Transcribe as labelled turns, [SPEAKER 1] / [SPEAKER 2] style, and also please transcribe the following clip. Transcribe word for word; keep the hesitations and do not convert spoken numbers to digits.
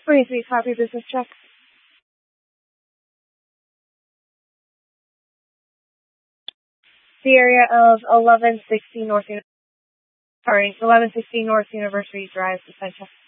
[SPEAKER 1] Briefly, copy business check. The area of eleven sixty North, sorry, eleven sixty North University Drive, Essentia.